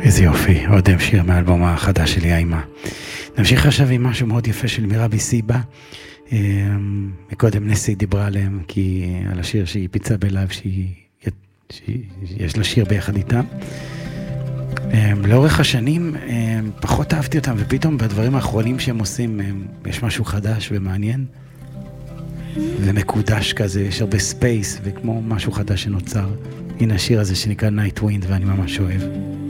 איזה יופי, עוד שיר מהאלבום החדש שלי, האימה. נמשיך עכשיו עם משהו מאוד יפה של מירבי סיבה. מקודם נסי דיברה עליהם, על השיר שהיא פיצה בלייב, שיש לה שיר ביחד איתם. לאורך השנים פחות אהבתי אותם, ופתאום בדברים האחרונים שהם עושים יש משהו חדש ומעניין ומקודש כזה, יש הרבה ספייס וכמו משהו חדש שנוצר. הנה השיר הזה שנקרא Night Wind, ואני ממש אוהב.